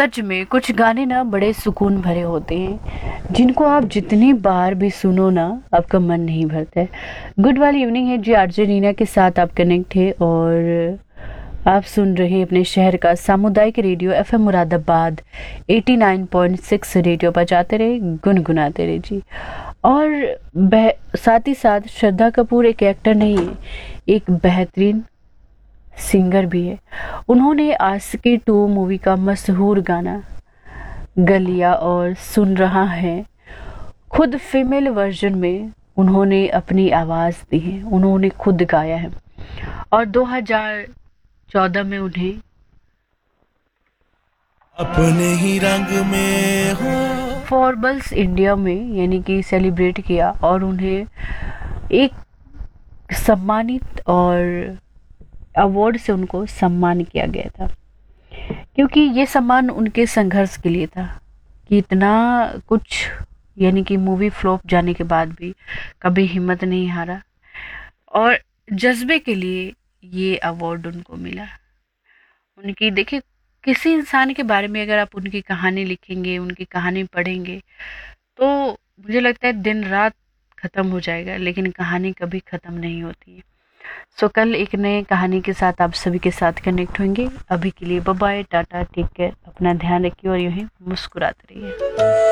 सच में कुछ गाने ना बड़े सुकून भरे होते हैं, जिनको आप जितनी बार भी सुनो ना आपका मन नहीं भरता है। गुड वाली इवनिंग है जी, आरजे नीना के साथ आप कनेक्ट है और आप सुन रहे हैं अपने शहर का सामुदायिक रेडियो एफएम मुरादाबाद 89.6 रेडियो पर जाते रहे, गुनगुनाते रहे जी। और साथ ही साथ श्रद्धा कपूर एक एक्टर नहीं है, एक बेहतरीन सिंगर भी है। उन्होंने आशिकी 2 मूवी का मशहूर गाना गलिया और सुन रहा है खुद फीमेल वर्जन में उन्होंने अपनी आवाज़ दी है, उन्होंने खुद गाया है। और 2014 में उन्हें अपने ही रंग में हो फोर्ब्स इंडिया में यानी कि सेलिब्रेट किया और उन्हें एक सम्मानित और अवार्ड से उनको सम्मान किया गया था, क्योंकि ये सम्मान उनके संघर्ष के लिए था कि इतना कुछ यानी कि मूवी फ्लॉप जाने के बाद भी कभी हिम्मत नहीं हारा और जज्बे के लिए ये अवार्ड उनको मिला। उनकी देखिए, किसी इंसान के बारे में अगर आप उनकी कहानी लिखेंगे, उनकी कहानी पढ़ेंगे, तो मुझे लगता है दिन रात ख़त्म हो जाएगा, लेकिन कहानी कभी ख़त्म नहीं होती है। सो कल एक नए कहानी के साथ आप सभी के साथ कनेक्ट होंगे। अभी के लिए bye bye, Tata, take care, अपना ध्यान रखिए और यूं ही मुस्कुराते रहिए।